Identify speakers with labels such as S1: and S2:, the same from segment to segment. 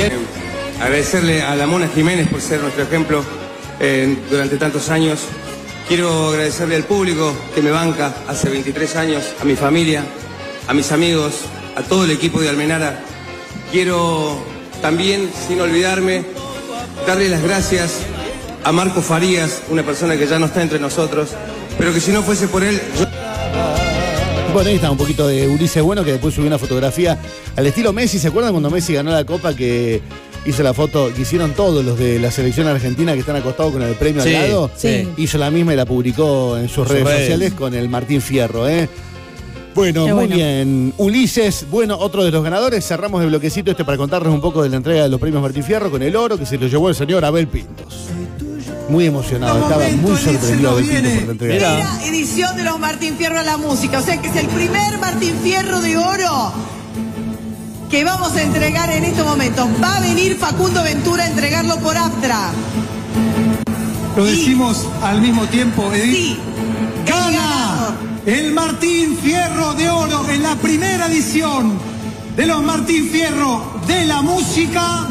S1: Bien. Agradecerle a la Mona Jiménez por ser nuestro ejemplo durante tantos años. Quiero agradecerle al público que me banca hace 23 años, a mi familia, a mis amigos, a todo el equipo de Almenara. Quiero también, sin olvidarme, darle las gracias a Marco Farías, una persona que ya no está entre nosotros, pero que si no fuese por él...
S2: Bueno, ahí está un poquito de Ulises Bueno, que después subió una fotografía al estilo Messi. ¿Se acuerdan cuando Messi ganó la Copa que hizo la foto que hicieron todos los de la selección argentina que están acostados con el premio al lado?
S3: Sí.
S2: Hizo la misma y la publicó en sus redes sociales con el Martín Fierro, ¿eh? Bueno, muy bien. Ulises, bueno, otro de los ganadores. Cerramos el bloquecito este para contarles un poco de la entrega de los premios Martín Fierro con el oro que se lo llevó el señor Abel Pintos. Muy emocionado, estaba muy sorprendido Abel Pintos por la entrega.
S4: Primera edición de los Martín Fierro a la música, o sea que es el primer Martín Fierro de oro que vamos a entregar en estos momentos. Va a venir Facundo Ventura a entregarlo por Aptra.
S5: Lo decimos al mismo tiempo, Edith.
S4: Sí.
S5: ¡Gana el Martín Fierro de oro en la primera edición de los Martín Fierro de la música!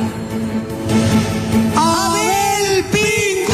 S5: ¡Abel Pintos!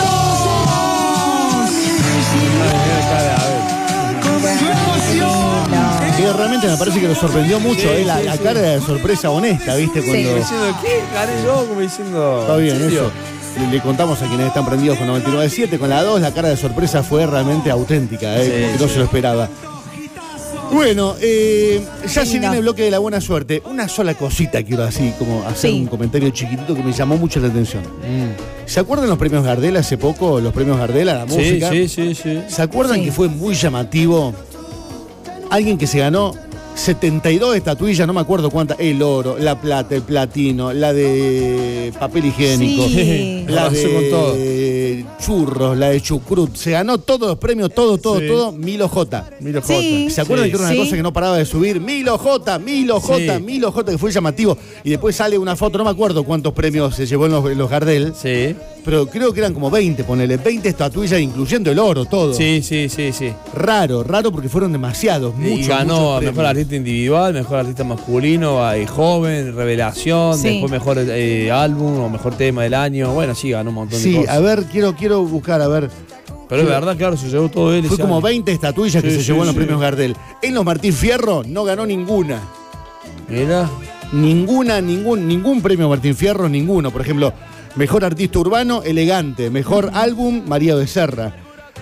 S5: ¡Su emoción!
S2: Que realmente me parece que lo sorprendió mucho, la cara de sorpresa honesta, ¿viste? Cuando...
S3: Como diciendo, ¿qué? Gané yo, como diciendo...
S2: Está bien, eso. Le contamos a quienes están prendidos con 99.7, con la 2, la cara de sorpresa fue realmente auténtica, como que no se lo esperaba. Bueno, ya se viene el bloque de la buena suerte. Una sola cosita quiero así, como hacer un comentario chiquitito que me llamó mucho la atención. ¿Se acuerdan los premios Gardel hace poco? Los premios Gardel a la música.
S3: Sí.
S2: ¿Se acuerdan que fue muy llamativo? Alguien que se ganó 72 estatuillas, no me acuerdo cuántas, el oro, la plata, el platino, la de papel higiénico, la de churros, la de chucrut, se ganó todos los premios, todo, Milo J. ¿Se acuerdan que era una cosa que no paraba de subir? Milo J, que fue llamativo, y después sale una foto, no me acuerdo cuántos premios se llevó en los Gardel, pero creo que eran como 20, ponele, 20 estatuillas, incluyendo el oro, todo.
S3: Sí.
S2: Raro porque fueron demasiados,
S3: y ganó mejor artista individual, mejor artista masculino, joven, revelación, después mejor álbum o mejor tema del año. Bueno, sí, ganó un montón de cosas.
S2: Sí, a ver, quiero buscar, a ver.
S3: Pero es verdad, claro, se llevó todo él.
S2: Fue como 20 estatuillas que se llevó en los premios Gardel. En los Martín Fierro no ganó ninguna.
S3: ¿Era?
S2: Ningún premio Martín Fierro, ninguno. Por ejemplo, mejor artista urbano, Elegante. Mejor álbum, María Becerra.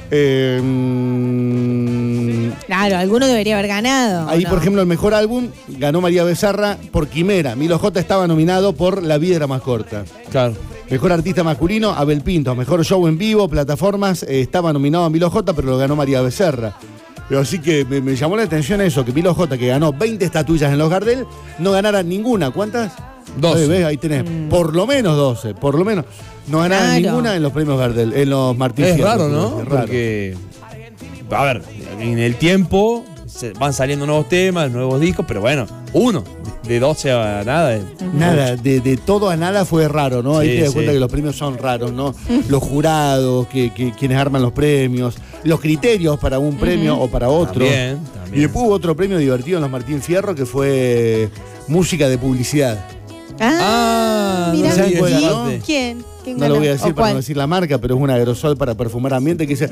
S6: Claro, alguno debería haber ganado.
S2: Ahí, por ejemplo, el mejor álbum ganó María Becerra por Quimera. Milo J estaba nominado por La vida era más corta.
S3: Claro.
S2: Mejor artista masculino, Abel Pintos. Mejor show en vivo, plataformas, estaba nominado a Milo J, pero lo ganó María Becerra. Pero así que me llamó la atención eso, que Milo J, que ganó 20 estatuillas en los Gardel, no ganara ninguna. ¿Cuántas?
S3: 12.
S2: ¿Ves? Ahí tenés. Por lo menos 12, por lo menos. No ganara ninguna en los premios Gardel, en los Martín Fierro.
S3: Es raro, ¿no?
S2: Es raro.
S3: Porque, a ver, en el tiempo van saliendo nuevos temas, nuevos discos, pero bueno, uno, de 12 a nada.
S2: Nada, de todo a nada fue raro, ¿no? Ahí te das cuenta que los premios son raros, ¿no? Los jurados, quienes arman los premios, los criterios para un premio o para otro.
S3: También.
S2: Y después hubo otro premio divertido en los Martín Fierro que fue música de publicidad.
S6: Mira,
S2: ¿no?
S6: ¿Quién
S2: No lo voy a decir para no decir la marca, pero es un aerosol para perfumar ambiente que dice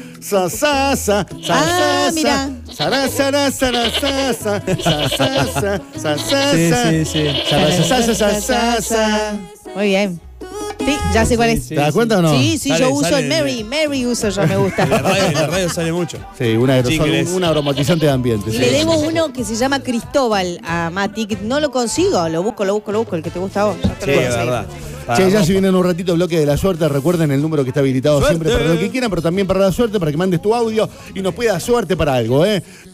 S6: Muy bien. Sí, ya sé cuál es.
S2: ¿Te das cuenta o no?
S6: Sí, yo uso el Mary uso yo, me gusta.
S3: En la radio sale mucho.
S2: Sí, un aerosol, un aromatizante de ambiente.
S6: Y le debo uno que se llama Cristóbal a Mati, que no lo consigo, lo busco, el que te gusta a vos.
S3: Sí, es verdad.
S2: Che, ya se viene en un ratito el bloque de la suerte. Recuerden el número que está habilitado siempre para lo que quieran, pero también para la suerte, para que mandes tu audio y nos puedas suerte para algo,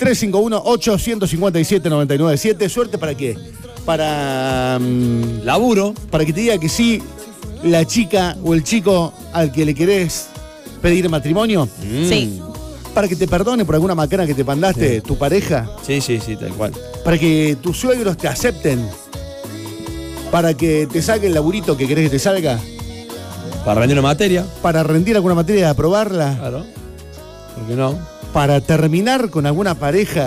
S2: 351-857-997. ¿Suerte para qué? Para...
S3: laburo.
S2: Para que te diga que sí la chica o el chico al que le querés pedir matrimonio.
S6: Sí.
S2: Para que te perdone por alguna macana que te mandaste tu pareja.
S3: Sí, tal cual.
S2: Para que tus suegros te acepten. Para que te salga el laburito que querés que te salga.
S3: Para rendir una materia.
S2: Para rendir alguna materia y aprobarla.
S3: Claro. ¿Por qué no?
S2: Para terminar con alguna pareja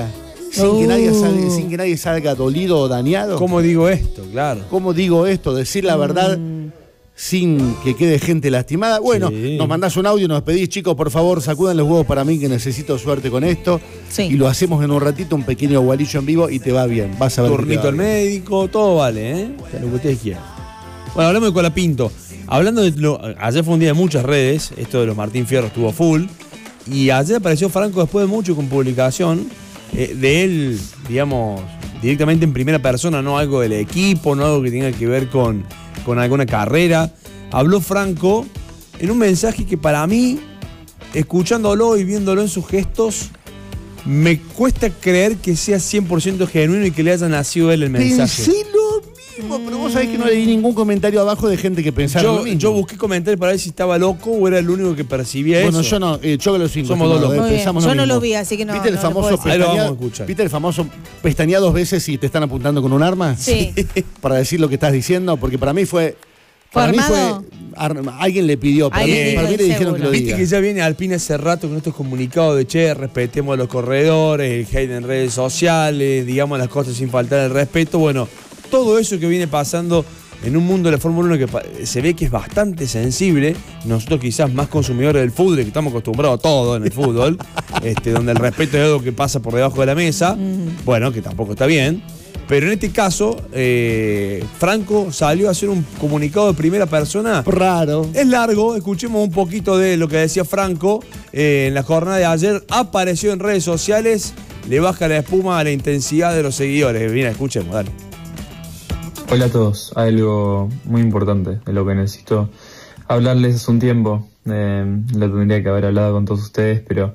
S2: sin que nadie salga dolido o dañado.
S3: ¿Cómo digo esto? Claro.
S2: ¿Cómo digo esto? Decir la verdad sin que quede gente lastimada. Bueno, nos mandás un audio, nos pedís, chicos, por favor, sacudan los huevos para mí que necesito suerte con esto. Sí. Y lo hacemos en un ratito, un pequeño gualillo en vivo y te va bien. Vas a ver.
S3: Turnito al médico, todo vale, ¿eh? Lo que ustedes quieran. Bueno, hablamos de Colapinto. Hablando de ayer fue un día de muchas redes, esto de los Martín Fierro estuvo full. Y ayer apareció Franco después de mucho con publicación de él, digamos, directamente en primera persona, no algo del equipo, no algo que tenga que ver con alguna carrera. Habló Franco en un mensaje que para mí, escuchándolo y viéndolo en sus gestos, me cuesta creer que sea 100% genuino y que le haya nacido él el mensaje.
S2: Pensé lo mismo, pero vos sabés que no leí ningún comentario abajo de gente que pensaba lo mismo.
S3: Yo busqué comentarios para ver si estaba loco o era el único que percibía eso.
S2: Bueno, yo no, yo que los cinco.
S3: Somos dos locos.
S6: Yo no lo vi, así que no.
S2: ¿Viste el famoso ¿Viste el famoso pestañear 2 veces y te están apuntando con un arma?
S6: Sí.
S2: Para decir lo que estás diciendo, porque para mí fue... alguien le pidió, para mí le dijeron que lo diga.
S3: Viste que ya viene Alpine hace rato con estos comunicados de che, respetemos a los corredores, el hate en redes sociales, digamos las cosas sin faltar el respeto. Bueno, todo eso que viene pasando en un mundo de la Fórmula 1 que se ve que es bastante sensible, nosotros quizás más consumidores del fútbol, que estamos acostumbrados a todo en el fútbol, donde el respeto es algo que pasa por debajo de la mesa, bueno, que tampoco está bien. Pero en este caso, Franco salió a hacer un comunicado de primera persona.
S2: Raro.
S3: Es largo, escuchemos un poquito de lo que decía Franco en la jornada de ayer. Apareció en redes sociales, le baja la espuma a la intensidad de los seguidores. Mira, escuchemos, dale.
S7: Hola a todos, hay algo muy importante de lo que necesito hablarles hace un tiempo. Lo tendría que haber hablado con todos ustedes, pero...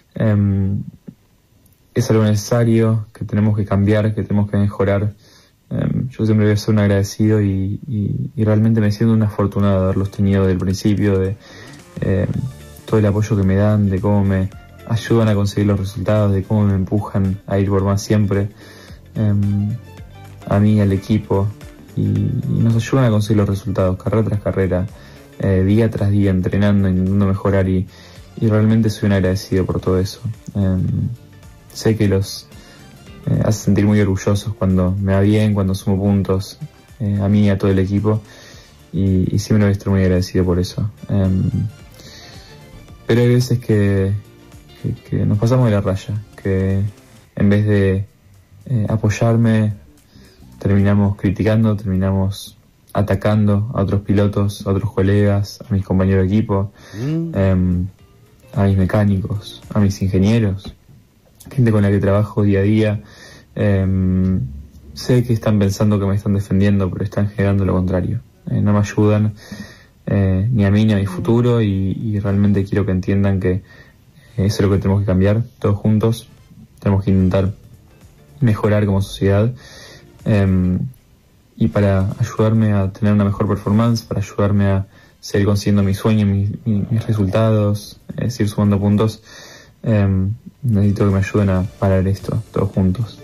S7: es algo necesario, que tenemos que cambiar, que tenemos que mejorar. Yo siempre voy a ser un agradecido y realmente me siento un afortunado de haberlos tenido desde el principio, de todo el apoyo que me dan, de cómo me ayudan a conseguir los resultados, de cómo me empujan a ir por más siempre, a mí, al equipo, y nos ayudan a conseguir los resultados, carrera tras carrera, día tras día, entrenando, intentando mejorar y realmente soy un agradecido por todo eso. Sé que los hace sentir muy orgullosos cuando me va bien, cuando sumo puntos, a mí y a todo el equipo, y siempre voy a estar muy agradecido por eso. Pero hay veces que nos pasamos de la raya, que en vez de apoyarme, terminamos criticando, terminamos atacando a otros pilotos, a otros colegas, a mis compañeros de equipo, a mis mecánicos, a mis ingenieros, gente con la que trabajo día a día. Sé que están pensando que me están defendiendo, pero están generando lo contrario. No me ayudan ni a mí ni a mi futuro, y realmente quiero que entiendan que eso es lo que tenemos que cambiar todos juntos. Tenemos que intentar mejorar como sociedad, y para ayudarme a tener una mejor performance, para ayudarme a seguir consiguiendo mis sueños, mis resultados, seguir sumando puntos, necesito que me ayuden a parar esto todos juntos.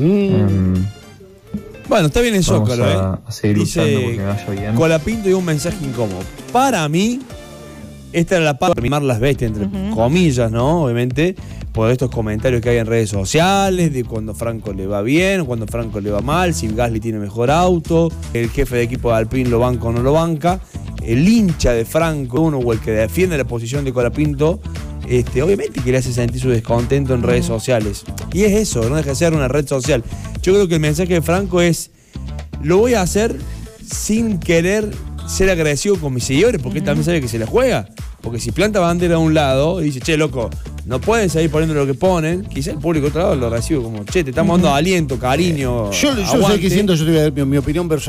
S3: Bueno, está bien el Zócalo,
S7: a seguir luchando porque me vaya bien.
S3: Colapinto dio un mensaje incómodo. Para mí, esta era la parte de mimar las bestias, entre comillas, ¿no? Obviamente, por estos comentarios que hay en redes sociales, de cuando Franco le va bien, cuando Franco le va mal, si Gasly tiene mejor auto, el jefe de equipo de Alpine lo banca o no lo banca, el hincha de Franco, uno o el que defiende la posición de Colapinto, obviamente que le hace sentir su descontento en redes sociales. Y es eso, no deja de ser una red social. Yo creo que el mensaje de Franco es: lo voy a hacer sin querer ser agresivo con mis seguidores, porque él también sabe que se la juega. Porque si planta bandera a un lado y dice, che, loco, no pueden seguir poniendo lo que ponen, quizá el público de otro lado lo recibe como, che, te estamos dando aliento, cariño.
S2: Yo sé que siento, yo te voy a dar mi opinión personal.